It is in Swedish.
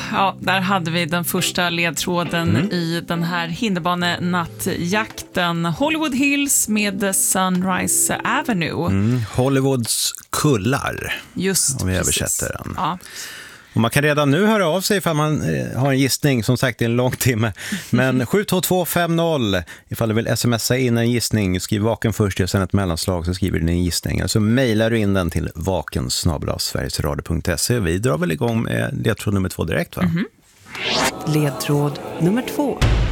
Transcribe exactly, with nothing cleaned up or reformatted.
ja, där hade vi den första ledtråden Mm. i den här hinderbanenattjakten. Hollywood Hills med Sunrise Avenue. Mm. Hollywoods kullar, Just om vi precis. översätter den. Ja. Och man kan redan nu höra av sig ifall man eh, har en gissning, som sagt det är en lång timme. Men sju två två fem noll ifall du vill smsa in en gissning, skriv vaken först och sen ett mellanslag så skriver du din gissning. Så mejlar du in den till vaken snabel-a sverigesradio punkt se. Vi drar väl igång med ledtråd nummer två direkt, va? Mm-hmm. Ledtråd nummer två.